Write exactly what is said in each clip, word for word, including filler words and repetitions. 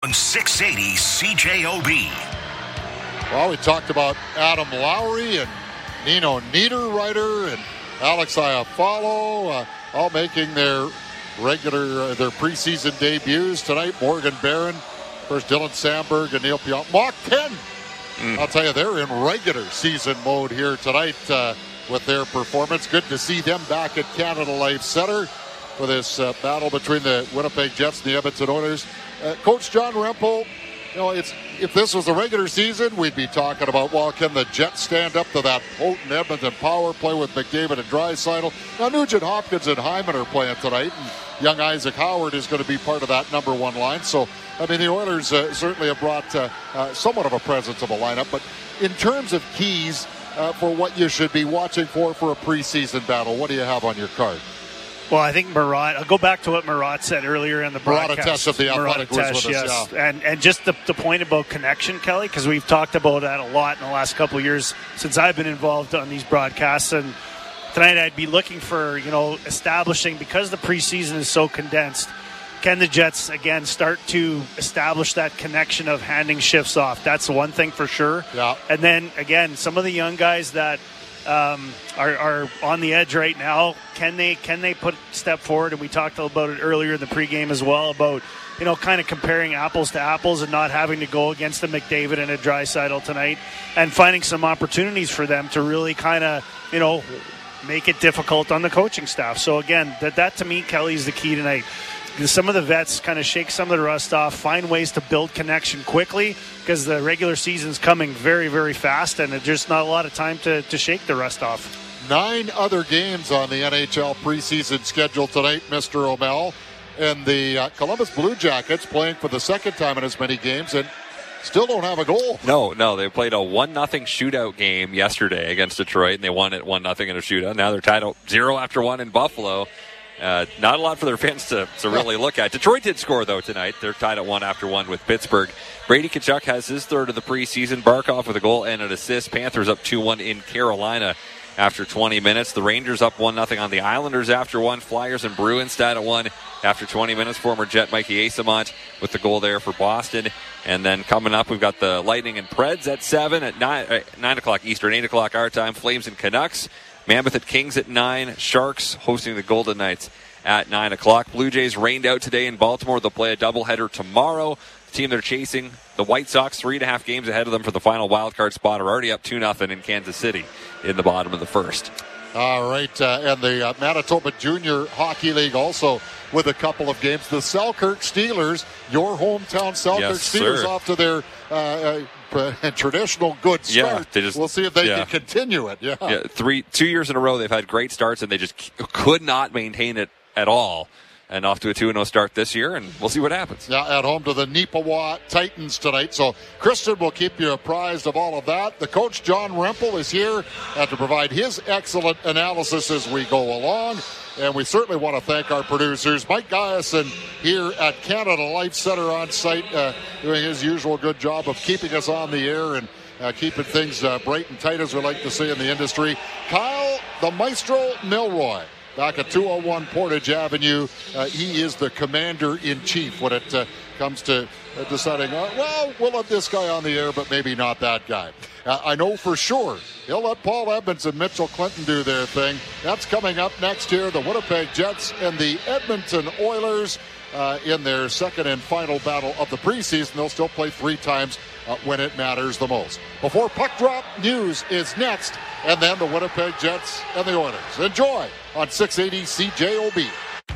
on six eighty C J O B. Well, we talked about Adam Lowry and Nino Niederreiter and Alex Iafallo, uh, all making their regular, uh, their preseason debuts tonight. Morgan Barron, first Dylan Sandberg and Neil Pionk. Mach ten. Mm. I'll tell you, they're in regular season mode here tonight uh, with their performance. Good to see them back at Canada Life Center for this uh, battle between the Winnipeg Jets and the Edmonton Oilers. Uh, Coach John Rempel, you know, it's if this was the regular season, we'd be talking about, well, can the Jets stand up to that potent Edmonton power play with McDavid and Draisaitl? Now, Nugent Hopkins and Hyman are playing tonight, and young Isaac Howard is going to be part of that number one line. So, I mean, the Oilers uh, certainly have brought uh, uh, somewhat of a presence of a lineup. But in terms of keys uh, for what you should be watching for for a preseason battle, what do you have on your card? Well, I think Marat, I'll go back to what Marat said earlier in the broadcast. Marat of the Athletic was with us, yes. yeah. And, and just the, the point about connection, Kelly, because we've talked about that a lot in the last couple of years since I've been involved on these broadcasts. And tonight I'd be looking for, you know, establishing, because the preseason is so condensed, can the Jets, again, start to establish that connection of handing shifts off? That's one thing for sure. Yeah. And then, again, some of the young guys that Um, are, are on the edge right now. Can they can they put a step forward? And we talked about it earlier in the pregame as well about, you know, kind of comparing apples to apples and not having to go against a McDavid and a Draisaitl tonight, and finding some opportunities for them to really kind of, you know, make it difficult on the coaching staff. So again, that that to me, Kelly, is the key tonight. Some of the vets kind of shake some of the rust off, find ways to build connection quickly, because the regular season's coming very, very fast, and there's just not a lot of time to, to shake the rust off. Nine other games on the N H L preseason schedule tonight, Mister O'Mell. And the uh, Columbus Blue Jackets playing for the second time in as many games and still don't have a goal. No, no. They played a one nothing shootout game yesterday against Detroit, and they won it one nothing in a shootout. Now they're tied up zero after one in Buffalo. Uh, not a lot for their fans to, to really look at. Detroit did score, though, tonight. They're tied at one after one with Pittsburgh. Brady Tkachuk has his third of the preseason. Barkov with a goal and an assist. Panthers up two one in Carolina after twenty minutes. The Rangers up one nothing on the Islanders after one. Flyers and Bruins tied at one after twenty minutes. Former Jet Mikey Eyssimont with the goal there for Boston. And then coming up, we've got the Lightning and Preds at seven, at nine, uh, nine o'clock Eastern, eight o'clock our time. Flames and Canucks. Mammoth at Kings at nine. Sharks hosting the Golden Knights at nine o'clock. Blue Jays rained out today in Baltimore. They'll play a doubleheader tomorrow. The team they're chasing, the White Sox, three and a half games ahead of them for the final wild card spot, are already up two nothing in Kansas City in the bottom of the first. All right, uh, and the uh, Manitoba Junior Hockey League also with a couple of games. The Selkirk Steelers, your hometown Selkirk yes, Steelers, sir. off to their uh, uh, traditional good start. Yeah, they just, we'll see if they yeah. can continue it. Yeah. yeah, three, two years in a row they've had great starts, and they just c- could not maintain it at all. And off to a two and oh start this year, and we'll see what happens. Yeah, at home to the Neepawa Titans tonight. So Kristen will keep you apprised of all of that. The coach, John Rempel, is here uh, to provide his excellent analysis as we go along. And we certainly want to thank our producers, Mike Guyson here at Canada Life Center on site, uh, doing his usual good job of keeping us on the air and uh, keeping things uh, bright and tight, as we like to say in the industry. Kyle, the Maestro Milroy, back at two oh one Portage Avenue. Uh, he is the commander-in-chief when it uh, comes to uh, deciding, uh, well, we'll let this guy on the air, but maybe not that guy. Uh, I know for sure he'll let Paul Edmonds and Mitchell Clinton do their thing. That's coming up next here. The Winnipeg Jets and the Edmonton Oilers uh, in their second and final battle of the preseason. They'll still play three times uh, when it matters the most. Before Puck Drop News is next, and then the Winnipeg Jets and the Oilers. Enjoy on six eighty C J O B.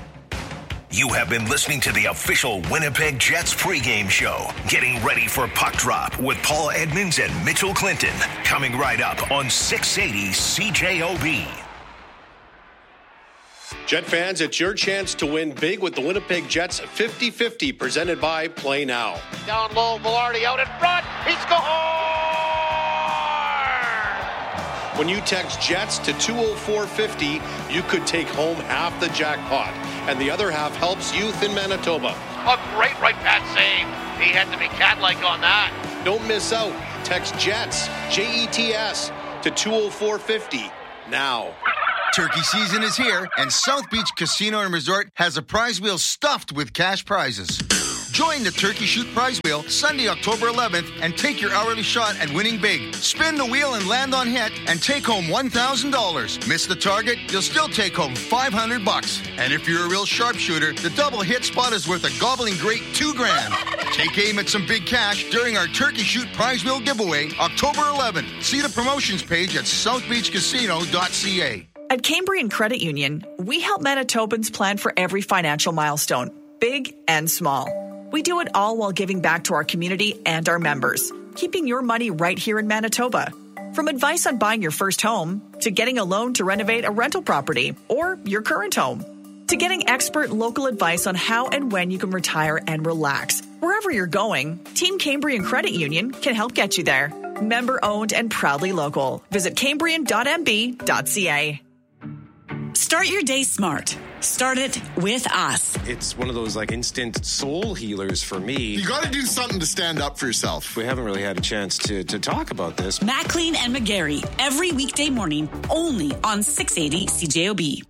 You have been listening to the official Winnipeg Jets pregame show. Getting ready for Puck Drop with Paul Edmonds and Mitchell Clinton. Coming right up on six eighty C J O B. Jet fans, it's your chance to win big with the Winnipeg Jets fifty-fifty, presented by Play Now. Down low, Velarde out in front. He scores! When you text Jets to two oh four fifty, you could take home half the jackpot, and the other half helps youth in Manitoba. A great right pad save. He had to be cat-like on that. Don't miss out. Text Jets, J E T S, to two oh four fifty now. Turkey season is here, and South Beach Casino and Resort has a prize wheel stuffed with cash prizes. Join the Turkey Shoot Prize Wheel Sunday, October eleventh, and take your hourly shot at winning big. Spin the wheel and land on hit and take home one thousand dollars. Miss the target, you'll still take home five hundred bucks. And if you're a real sharpshooter, the double hit spot is worth a gobbling great two grand. Take aim at some big cash during our Turkey Shoot Prize Wheel giveaway, October eleventh. See the promotions page at south beach casino dot c a. At Cambrian Credit Union, we help Manitobans plan for every financial milestone, big and small. We do it all while giving back to our community and our members, keeping your money right here in Manitoba. From advice on buying your first home, to getting a loan to renovate a rental property or your current home, to getting expert local advice on how and when you can retire and relax. Wherever you're going, Team Cambrian Credit Union can help get you there. Member owned and proudly local. Visit cambrian dot m b dot c a. Start your day smart. Start it with us. It's one of those like instant soul healers for me. You got to do something to stand up for yourself. We haven't really had a chance to, to talk about this. Maclean and McGarry, every weekday morning, only on six eighty C J O B.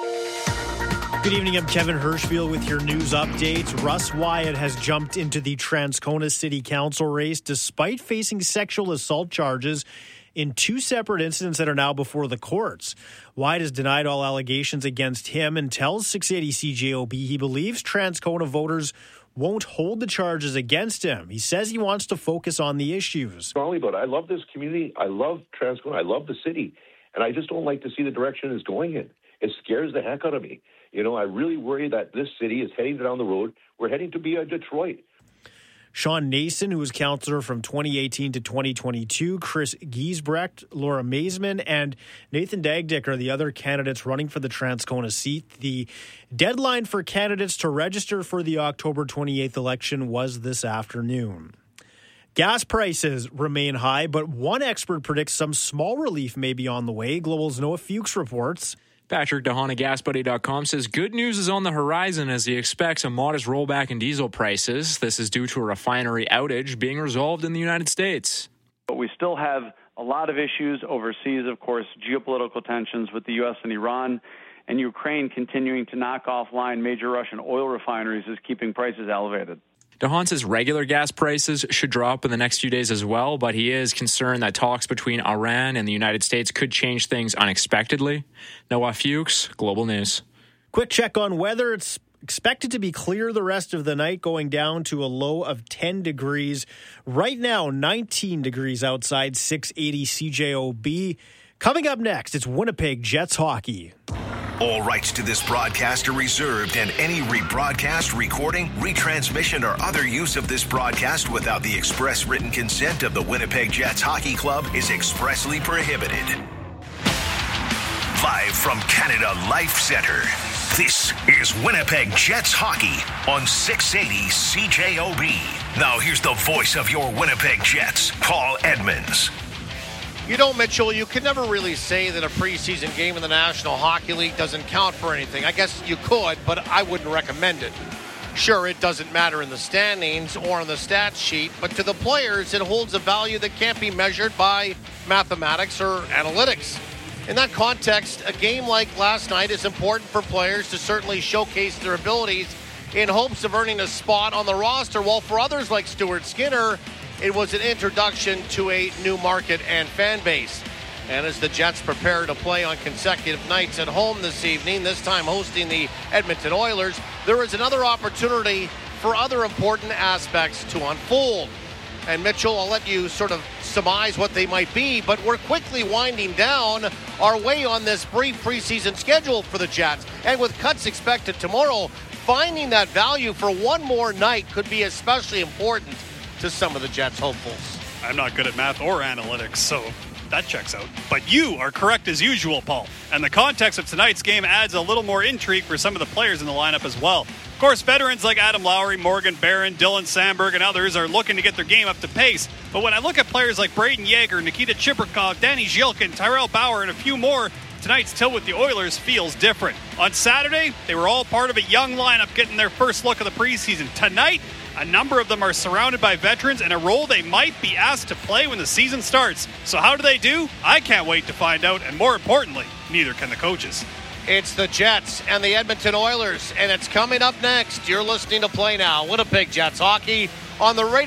Good evening, I'm Kevin Hirschfield with your news updates. Russ Wyatt has jumped into the Transcona City Council race despite facing sexual assault charges in two separate incidents that are now before the courts. Wyatt has denied all allegations against him and tells six eighty C J O B he believes Transcona voters won't hold the charges against him. He says he wants to focus on the issues. Strongly about it. I love this community. I love Transcona. I love the city. And I just don't like to see the direction it's going in. It scares the heck out of me. You know, I really worry that this city is heading down the road. We're heading to be a Detroit. Sean Nason, who was councillor from twenty eighteen to twenty twenty-two, Chris Giesbrecht, Laura Maisman, and Nathan Dagdick are the other candidates running for the Transcona seat. The deadline for candidates to register for the October twenty-eighth election was this afternoon. Gas prices remain high, but one expert predicts some small relief may be on the way. Global's Noah Fuchs reports. Patrick DeHaan of gas buddy dot com says good news is on the horizon as he expects a modest rollback in diesel prices. This is due to a refinery outage being resolved in the United States. But we still have a lot of issues overseas, of course, geopolitical tensions with the U S and Iran, and Ukraine continuing to knock offline major Russian oil refineries is keeping prices elevated. DeHaan says regular gas prices should drop in the next few days as well, but he is concerned that talks between Iran and the United States could change things unexpectedly. Noah Fuchs, Global News. Quick check on weather. It's expected to be clear the rest of the night, going down to a low of ten degrees. Right now, nineteen degrees outside, six eighty C J O B. Coming up next, it's Winnipeg Jets hockey. All rights to this broadcast are reserved, and any rebroadcast, recording, retransmission, or other use of this broadcast without the express written consent of the Winnipeg Jets Hockey Club is expressly prohibited. Live from Canada Life Centre, this is Winnipeg Jets Hockey on six eighty C J O B. Now here's the voice of your Winnipeg Jets, Paul Edmonds. You know, Mitchell, you can never really say that a preseason game in the National Hockey League doesn't count for anything. I guess you could, but I wouldn't recommend it. Sure, it doesn't matter in the standings or on the stat sheet, but to the players, it holds a value that can't be measured by mathematics or analytics. In that context, a game like last night is important for players to certainly showcase their abilities in hopes of earning a spot on the roster, while for others like Stuart Skinner, it was an introduction to a new market and fan base. And as the Jets prepare to play on consecutive nights at home this evening, this time hosting the Edmonton Oilers, there is another opportunity for other important aspects to unfold. And Mitchell, I'll let you sort of surmise what they might be, but we're quickly winding down our way on this brief preseason schedule for the Jets. And with cuts expected tomorrow, finding that value for one more night could be especially important to some of the Jets' hopefuls. I'm not good at math or analytics, so that checks out. But you are correct as usual, Paul. And the context of tonight's game adds a little more intrigue for some of the players in the lineup as well. Of course, veterans like Adam Lowry, Morgan Barron, Dylan Sandberg, and others are looking to get their game up to pace. But when I look at players like Braden Yeager, Nikita Chibrikov, Danny Zhilkin, Tyrell Bauer, and a few more, tonight's tilt with the Oilers feels different. On Saturday, they were all part of a young lineup getting their first look of the preseason. Tonight, a number of them are surrounded by veterans in a role they might be asked to play when the season starts. So how do they do? I can't wait to find out, and more importantly, neither can the coaches. It's the Jets and the Edmonton Oilers, and it's coming up next. You're listening to Play Now. Winnipeg Jets hockey on the radio.